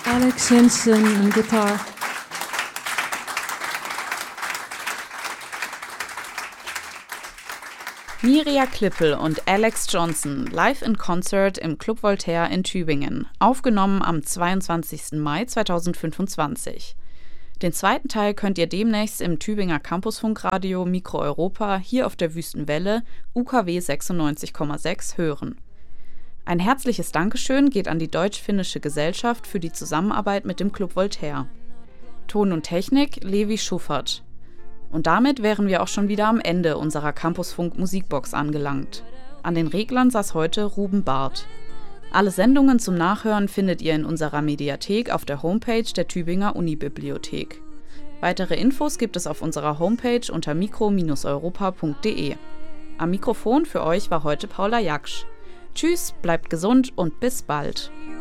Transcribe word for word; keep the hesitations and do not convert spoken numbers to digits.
Alex Jensen on guitar. Mirja Klippel und Alex Johnson live in Concert im Club Voltaire in Tübingen, aufgenommen am zweiundzwanzigsten Mai zweitausendfünfundzwanzig. Den zweiten Teil könnt ihr demnächst im Tübinger Campusfunkradio Mikro Europa hier auf der Wüstenwelle U K W sechsundneunzig Komma sechs hören. Ein herzliches Dankeschön geht an die Deutsch-Finnische Gesellschaft für die Zusammenarbeit mit dem Club Voltaire. Ton und Technik Levi Schuffert. Und damit wären wir auch schon wieder am Ende unserer Campusfunk Musikbox angelangt. An den Reglern saß heute Ruben Barth. Alle Sendungen zum Nachhören findet ihr in unserer Mediathek auf der Homepage der Tübinger Unibibliothek. Weitere Infos gibt es auf unserer Homepage unter mikro Bindestrich europa Punkt de. Am Mikrofon für euch war heute Paula Jaksch. Tschüss, bleibt gesund und bis bald.